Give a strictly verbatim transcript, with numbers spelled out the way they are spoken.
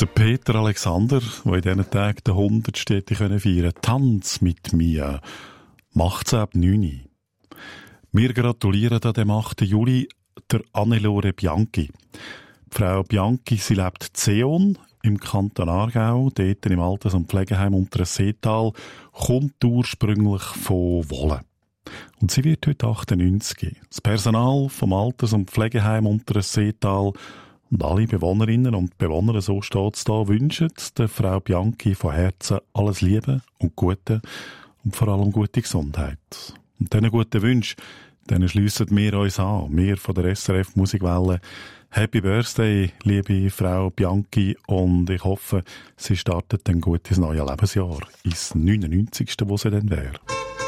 Der Peter Alexander, der in diesen Tagen den hundertsten feiern konnte, «Tanz mit mir», macht es ab neun. Wir gratulieren an dem achten Juli der Annelore Bianchi. Die Frau Bianchi, sie lebt in Zeon im Kanton Aargau, dort im Alters- und Pflegeheim Unterseetal, kommt ursprünglich von Wohlen. Und sie wird heute achtundneunzig. Das Personal vom Alters- und Pflegeheim Unterseetal und alle Bewohnerinnen und Bewohner, so steht es da, wünschen der Frau Bianchi von Herzen alles Liebe und Gute und vor allem gute Gesundheit. Und diesen guten Wünschen, denen schliessen wir uns an. Wir von der S R F Musikwelle. Happy Birthday, liebe Frau Bianchi, und ich hoffe, sie startet ein gutes neues Lebensjahr, ins neunundneunzigste, wo sie dann wäre.